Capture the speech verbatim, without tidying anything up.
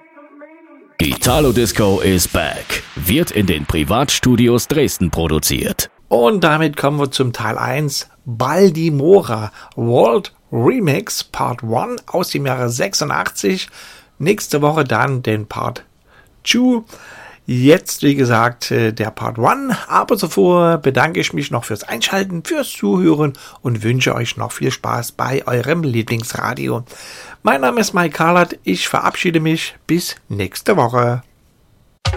Italo Disco is back. Wird in den Privatstudios Dresden produziert. Und damit kommen wir zum Teil eins. Baldimora World Remix Part eins aus dem Jahre sechsundachtzig. Nächste Woche dann den Part zwei. Jetzt, wie gesagt, der Part eins. Aber zuvor bedanke ich mich noch fürs Einschalten, fürs Zuhören und wünsche euch noch viel Spaß bei eurem Lieblingsradio. Mein Name ist Mike Karlat. Ich verabschiede mich. Bis nächste Woche.